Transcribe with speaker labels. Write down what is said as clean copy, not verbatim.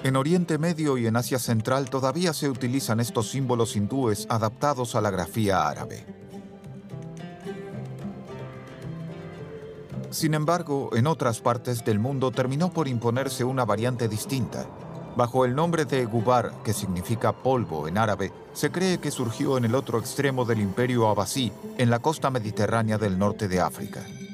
Speaker 1: En Oriente Medio y en Asia Central todavía se utilizan estos símbolos hindúes adaptados a la grafía árabe. Sin embargo, en otras partes del mundo terminó por imponerse una variante distinta. Bajo el nombre de Gubar, que significa polvo en árabe, se cree que surgió en el otro extremo del Imperio Abasí, en la costa mediterránea del norte de África.